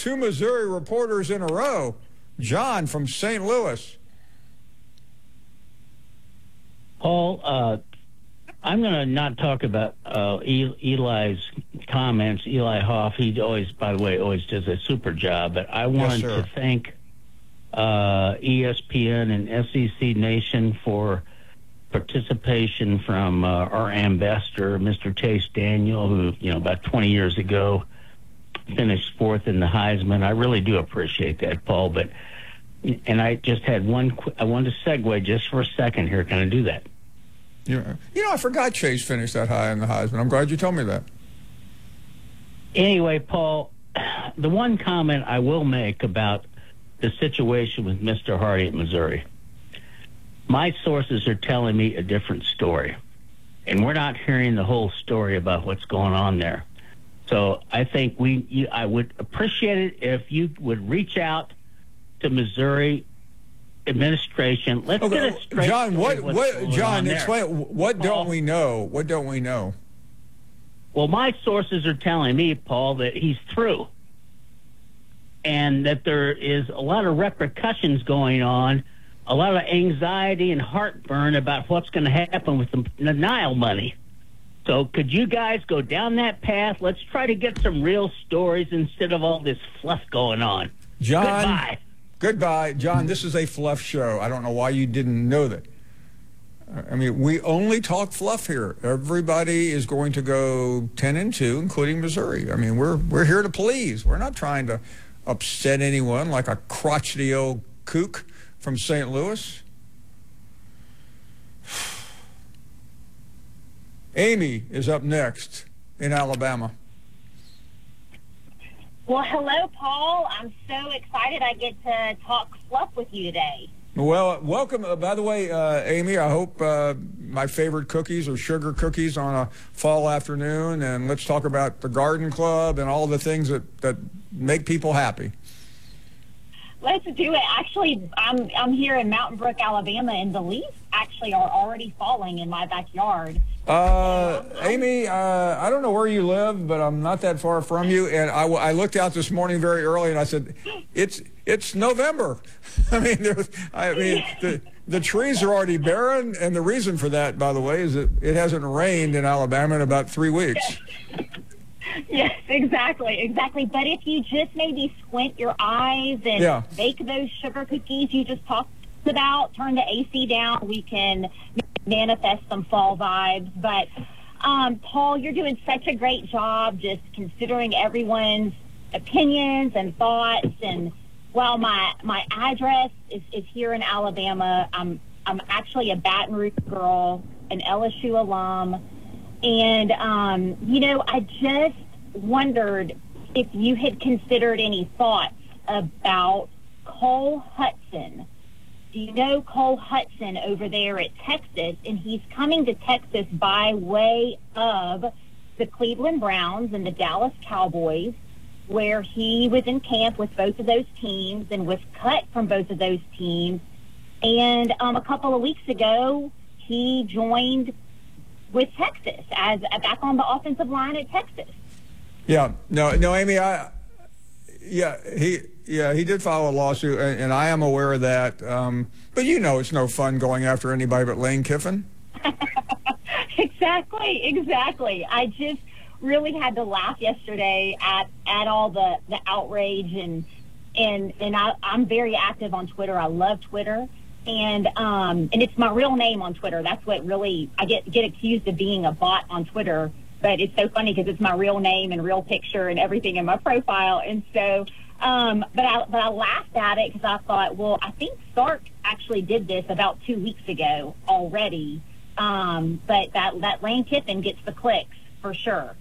two Missouri reporters in a row. John from St. Louis. Paul, I'm going to not talk about Eli's comments. Eli Hoff, he always, by the way, always does a super job. But I wanted to thank ESPN and SEC Nation for participation from our ambassador, Mr. Chase Daniel, who, about 20 years ago finished fourth in the Heisman. I really do appreciate that, Paul. And I just had I wanted to segue just for a second here. Can I do that? Yeah. I forgot Chase finished that high in the Heisman. I'm glad you told me that. Anyway, Paul, the one comment I will make about the situation with Mr. Hardy at Missouri, my sources are telling me a different story, and we're not hearing the whole story about what's going on there. So I think I would appreciate it if you would reach out to Missouri administration. Let's get it straight. John, explain. What don't we know? What don't we know? Well, my sources are telling me, Paul, that he's through, and that there is a lot of repercussions going on, a lot of anxiety and heartburn about what's going to happen with the Nile money. So could you guys go down that path? Let's try to get some real stories instead of all this fluff going on. John, Goodbye. John, this is a fluff show. I don't know why you didn't know that. I mean, we only talk fluff here. Everybody is going to go 10-2, including Missouri. I mean, we're here to please. We're not trying to upset anyone like a crotchety old kook from St. Louis. Amy is up next in Alabama. Well, hello, Paul. I'm so excited I get to talk fluff with you today. Well, welcome. By the way, Amy, I hope my favorite cookies are sugar cookies on a fall afternoon, and let's talk about the Garden Club and all the things that make people happy. Let's do it. Actually, I'm here in Mountain Brook, Alabama, and the leaves actually are already falling in my backyard. Amy, I don't know where you live, but I'm not that far from you. And I looked out this morning very early, and I said, "It's November." I mean, the trees are already barren, and the reason for that, by the way, is that it hasn't rained in Alabama in about 3 weeks. Yes, exactly. But if you just maybe squint your eyes and bake those sugar cookies you just talked about, turn the AC down, we can manifest some fall vibes. But Paul, you're doing such a great job just considering everyone's opinions and thoughts. And while my address is here in Alabama, I'm actually a Baton Rouge girl, an LSU alum. And, I just wondered if you had considered any thoughts about Cole Hudson. Do you know Cole Hudson over there at Texas? And he's coming to Texas by way of the Cleveland Browns and the Dallas Cowboys, where he was in camp with both of those teams and was cut from both of those teams. And a couple of weeks ago, he joined with Texas as back on the offensive line at Texas. Yeah, no, Amy, he did file a lawsuit, and I am aware of that. But it's no fun going after anybody but Lane Kiffin. Exactly. I just really had to laugh yesterday at all the outrage, and I'm very active on Twitter. I love Twitter. And it's my real name on Twitter. That's what really, I get accused of being a bot on Twitter, but it's so funny because it's my real name and real picture and everything in my profile. And so, but I laughed at it because I thought, well, I think Sark actually did this about 2 weeks ago already. But that Lane Kiffin gets the clicks for sure.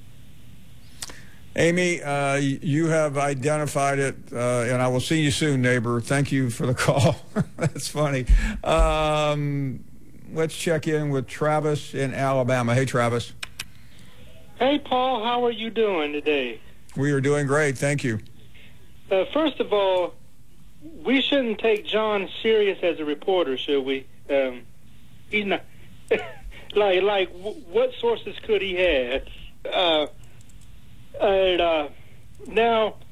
Amy, you have identified it, and I will see you soon, neighbor. Thank you for the call. That's funny. Let's check in with Travis in Alabama. Hey, Travis. Hey, Paul. How are you doing today? We are doing great. Thank you. First of all, we shouldn't take John serious as a reporter, should we? He's not like what sources could he have? Now,